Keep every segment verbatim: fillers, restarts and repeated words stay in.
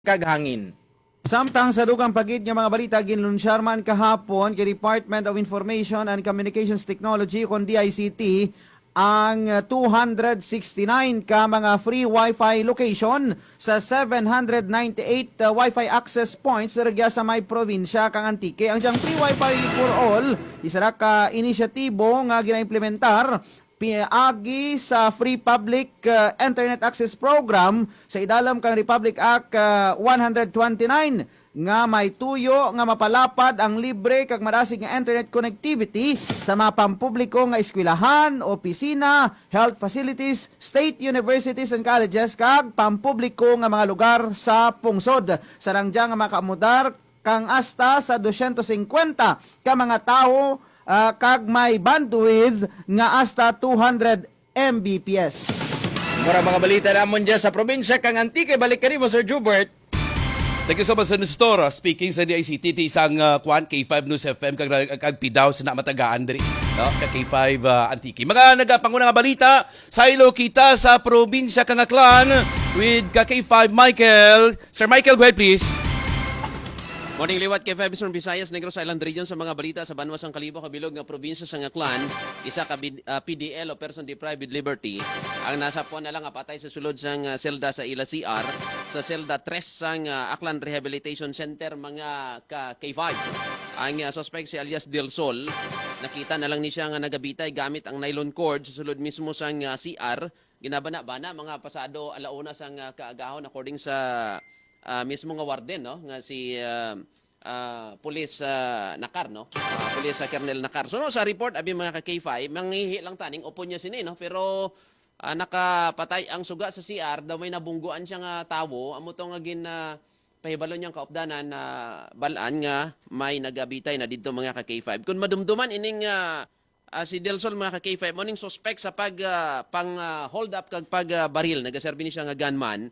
kaghangin. Samtang sa dugang pagit nga mga balita ginlunsyar man kahapon kay Department of Information and Communications Technology kon D I C T ang two hundred sixty-nine ka mga free Wi-Fi location sa seven hundred ninety-eight uh, Wi-Fi access points regya sa may probinsya kang Antique. Ang diyang free Wi-Fi for all isa ra ka inisyatibo nga ginaimplementar agi sa Free Public uh, Internet Access Program sa idalam kang Republic Act uh, one twenty-nine nga may tuyo nga mapalapad ang libre kag marasig nga internet connectivity sa mga pampubliko nga eskwelahan, opisina, health facilities, state universities and colleges kag pampubliko nga mga lugar sa pungsod. Sarangja nga makaamudar kang asta sa two hundred fifty ka mga tawo Uh, kag may bandwidth nga hasta two hundred megabits. Mura mga balita namon dyan sa probinsya kang Antique. Balik ka rin mo, Sir Jubert. Thank you so much, Nestor. Speaking sa D I C T, isang uh, kwan, K five News F M, kag, kag pidaw sa namatagaan diri. No? Kag K five uh, Antique. Mga nagapanguna nga balita, sa ilo kita sa probinsya kang Aklan with ka K five Michael. Sir Michael, go ahead please. Morning liwat kay Febison Visayas, Negros Island Region sa mga balita sa Banwasang Kalibo, kabilog nga probinsya sa Ngaklan, isa ka uh, P D L o Person Deprived with Liberty, ang nasapuan na lang apatay sa sulod sang uh, selda sa Ila C R, sa selda tres sang uh, Aklan Rehabilitation Center mga ka K five. Ang uh, suspect si alias Del Sol, nakita na lang ni siya nga nagabitay gamit ang nylon cord sa sulod mismo sang uh, C R, ginabana-bana mga pasado alauna sang uh, kaagahon according sa Uh, mismo nga warden, no, nga si uh, uh, Police uh, Nakar, no, uh, Police uh, Colonel Nakar. So no, sa report abi mga ka K five, mangihi lang taning upo niya sini, no, pero uh, nakapatay ang suga sa C R, daw may nabungguan siya nga tawo, amo to nga gin uh, pahibalo niyang kaupdanan na uh, balaan nga may nagabitay na didto mga ka K five. Kung madumduman ining uh, uh, si Delsol mga ka K five, morning suspect sa pag uh, pang uh, hold up kag pag uh, baril, nagaserbi ni siya nga gunman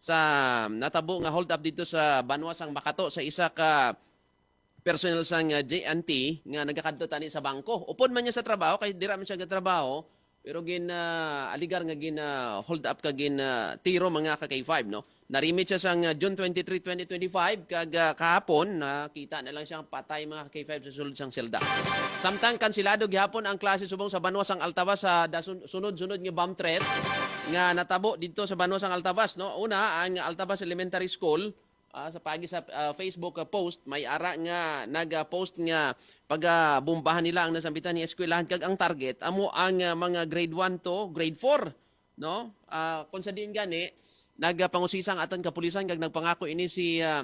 sa natabo nga hold up dito sa Banwasang Makato sa isa ka personnel sang uh, J N T nga nagakadto tani sa bangko. Upon man niya sa trabaho kay dira man siya gatrabaho pero gin uh, aligar nga gin uh, hold up ka gin uh, tiro mga ka K five, no. Narimit siya sang uh, June twenty-three, twenty twenty-five kag uh, kahapon nakita na lang siyang patay mga K five sa sulod sang selda. Samtang kansilado gihapon ang klase subong sa Banwasang Altabas sa sunod-sunod nga bomb threat nga natabo dito sa Banwasang Altabas, no. Una ang Altabas Elementary School uh, sa pagi sa uh, Facebook uh, post may ara nga nag-post nga pag-bombahan uh, nila ang nasambitan ni eskwelahan kag ang target amo ang uh, mga grade one to grade four, no. Uh, kung sa diin gani nagpangusisang aton kapulisan kag nagpangako ini si uh,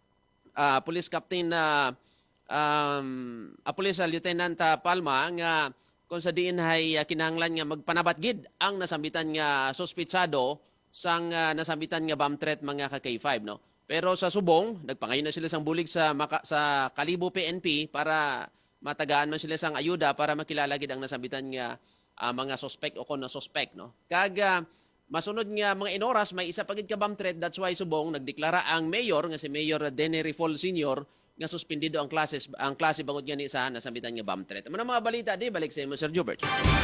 uh, Police Captain na uh, um, uh, Police Lieutenant uh, Palma nga kung sa diin hay uh, kinahanglan nga magpanabat gid ang nasambitan nga suspitsado sang uh, nasambitan nga bomb threat mga ka K five, no. Pero sa subong nagpangayon na sila sang bulig sa maka, sa Kalibo P N P para matagaan man sila sang ayuda para makilala gid ang nasambitan nga uh, mga suspect o kon na suspect, no. Kag uh, masunod nga mga inoras may isa pagid ka bomb threat, that's why subong nagdeklara ang mayor nga si Mayor Denny Rifol Senior nga suspendido ang klases ang klase bangod nga ni isa nasambitan nga bomb threat. Ano mga balita di balik sa imo Sir Jubert.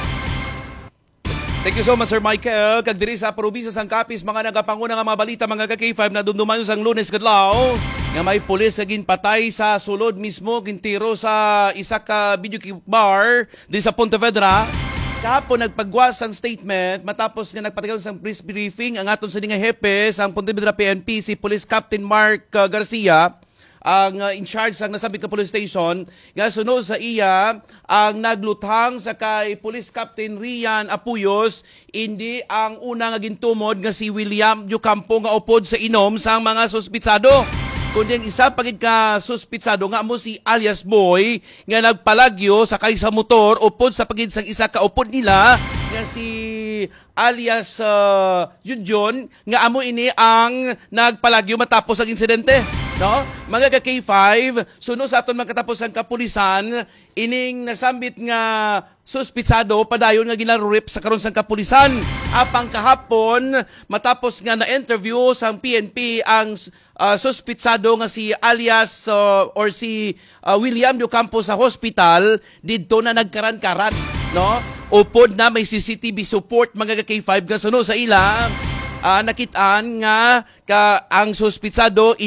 Thank you so much, Sir Michael. Kag diri sa probinsya sang Capiz, mga nagapanguna nga mga balita mga ka K five na dumduman sang Lunes kadlaw nga may pulis nga ginpatay sa sulod mismo gintiro sa isa ka video bar di sa Pontevedra. Kahapon nagpagwas ang statement matapos nga nagpatigaw sang press briefing ang aton sa nga hepe sang Pontevedra P N P si Police Captain Mark uh, Garcia, ang uh, in charge sang nasabit ka police station, nga sunod sa iya ang nagluthang sa kay Police Captain Rian Apuyos hindi ang una nga gintumod nga si William Yucampo nga upod sa inom sang mga suspitsado. Kundi ang isa pagid ka suspitsado nga mo si alias Boy nga nagpalagyo sa kay sa motor upod sa pagid sang isa ka upod nila nga si alias uh, Junjun nga amo ini ang nagpalagyo matapos ang insidente, no. Mga ka K five, sunod sa aton magkatapos ang kapulisan ining nasambit nga suspitsado padayon nga ginarurip sa karon sang kapulisan. Apang kahapon matapos nga na-interview sang P N P ang uh, suspitsado nga si alias uh, or si uh, William Yucampo sa hospital, didto na nagkaran-karan, no. Upod na may C C T V support mga ka K five nga sunod sa ila ah, nakitaan nga ka ang suspitsado